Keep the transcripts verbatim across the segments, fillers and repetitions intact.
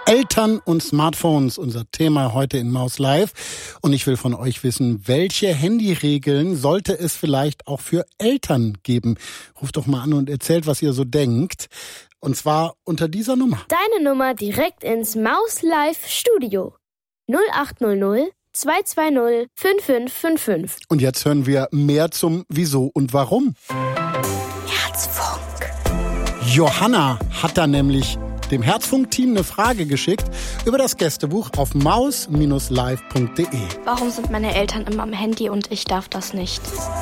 Eltern und Smartphones, unser Thema heute in Maus Live. Und ich will von euch wissen, welche Handyregeln sollte es vielleicht auch für Eltern geben? Ruft doch mal an und erzählt, was ihr so denkt. Und zwar unter dieser Nummer. Deine Nummer direkt ins Maus Live Studio. null acht null null zwei zwei null fünf fünf fünf fünf. Und jetzt hören wir mehr zum Wieso und Warum. Herzfunk. Johanna hat da nämlich dem Herzfunk-Team eine Frage geschickt über das Gästebuch auf maus live punkt de. Warum sind meine Eltern immer am Handy und ich darf das nicht?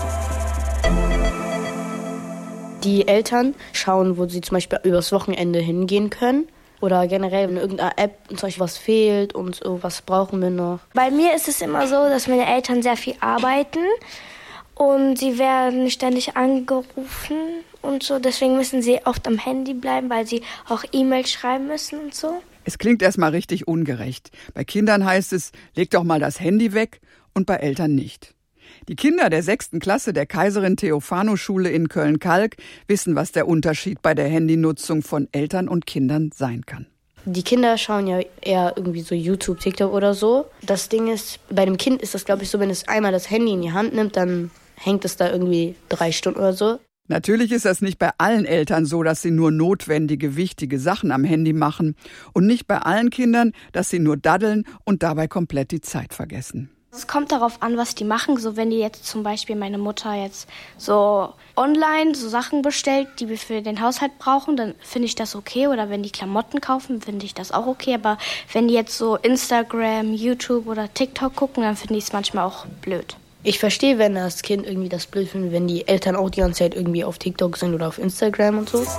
Die Eltern schauen, wo sie zum Beispiel übers Wochenende hingehen können. Oder generell in irgendeiner App zum Beispiel was fehlt und so, was brauchen wir noch. Bei mir ist es immer so, dass meine Eltern sehr viel arbeiten und sie werden ständig angerufen und so. Deswegen müssen sie oft am Handy bleiben, weil sie auch E-Mails schreiben müssen und so. Es klingt erstmal richtig ungerecht. Bei Kindern heißt es, leg doch mal das Handy weg, und bei Eltern nicht. Die Kinder der sechsten Klasse der Kaiserin-Theophano-Schule in Köln-Kalk wissen, was der Unterschied bei der Handynutzung von Eltern und Kindern sein kann. Die Kinder schauen ja eher irgendwie so YouTube, TikTok oder so. Das Ding ist, bei dem Kind ist das, glaube ich, so, wenn es einmal das Handy in die Hand nimmt, dann hängt es da irgendwie drei Stunden oder so. Natürlich ist das nicht bei allen Eltern so, dass sie nur notwendige, wichtige Sachen am Handy machen. Und nicht bei allen Kindern, dass sie nur daddeln und dabei komplett die Zeit vergessen. Es kommt darauf an, was die machen. So, wenn die jetzt zum Beispiel meine Mutter jetzt so online so Sachen bestellt, die wir für den Haushalt brauchen, dann finde ich das okay. Oder wenn die Klamotten kaufen, finde ich das auch okay. Aber wenn die jetzt so Instagram, YouTube oder TikTok gucken, dann finde ich es manchmal auch blöd. Ich verstehe, wenn das Kind irgendwie das blöd findet, wenn die Eltern auch die ganze Zeit irgendwie auf TikTok sind oder auf Instagram und so.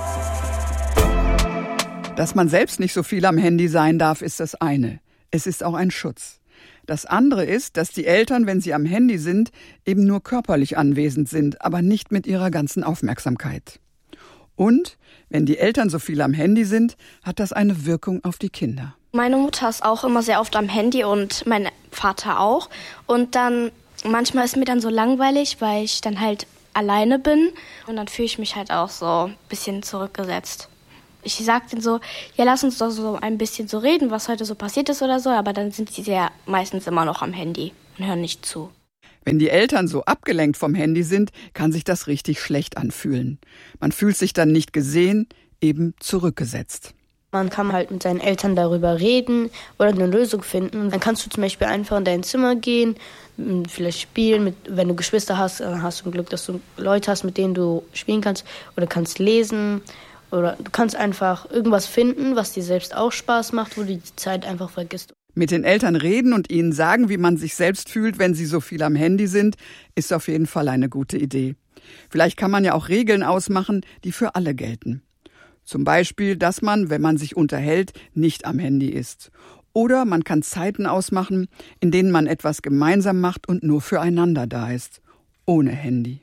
Dass man selbst nicht so viel am Handy sein darf, ist das eine. Es ist auch ein Schutz. Das andere ist, dass die Eltern, wenn sie am Handy sind, eben nur körperlich anwesend sind, aber nicht mit ihrer ganzen Aufmerksamkeit. Und wenn die Eltern so viel am Handy sind, hat das eine Wirkung auf die Kinder. Meine Mutter ist auch immer sehr oft am Handy und mein Vater auch. Und dann manchmal ist mir dann so langweilig, weil ich dann halt alleine bin. Und dann fühle ich mich halt auch so ein bisschen zurückgesetzt. Ich sag denen so, ja, lass uns doch so ein bisschen so reden, was heute so passiert ist oder so. Aber dann sind sie ja meistens immer noch am Handy und hören nicht zu. Wenn die Eltern so abgelenkt vom Handy sind, kann sich das richtig schlecht anfühlen. Man fühlt sich dann nicht gesehen, eben zurückgesetzt. Man kann halt mit seinen Eltern darüber reden oder eine Lösung finden. Dann kannst du zum Beispiel einfach in dein Zimmer gehen, vielleicht spielen. Mit, wenn du Geschwister hast, dann hast du ein Glück, dass du Leute hast, mit denen du spielen kannst. Oder kannst lesen. Oder du kannst einfach irgendwas finden, was dir selbst auch Spaß macht, wo du die Zeit einfach vergisst. Mit den Eltern reden und ihnen sagen, wie man sich selbst fühlt, wenn sie so viel am Handy sind, ist auf jeden Fall eine gute Idee. Vielleicht kann man ja auch Regeln ausmachen, die für alle gelten. Zum Beispiel, dass man, wenn man sich unterhält, nicht am Handy ist. Oder man kann Zeiten ausmachen, in denen man etwas gemeinsam macht und nur füreinander da ist. Ohne Handy.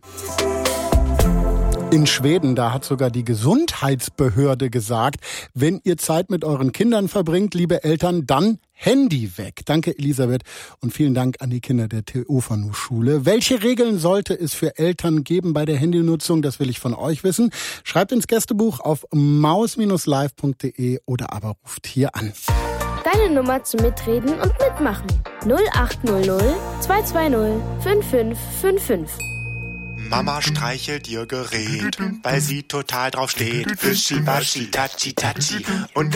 In Schweden, da hat sogar die Gesundheitsbehörde gesagt, wenn ihr Zeit mit euren Kindern verbringt, liebe Eltern, dann Handy weg. Danke, Elisabeth, und vielen Dank an die Kinder der Theophano-Schule. Welche Regeln sollte es für Eltern geben bei der Handynutzung? Das will ich von euch wissen. Schreibt ins Gästebuch auf maus live punkt de oder aber ruft hier an. Deine Nummer zum Mitreden und Mitmachen. null acht null null zwei zwei null fünf fünf fünf fünf. Mama streichelt ihr Gerät, weil sie total drauf steht. Fischi, Baschi, Tachi, Tachi. Und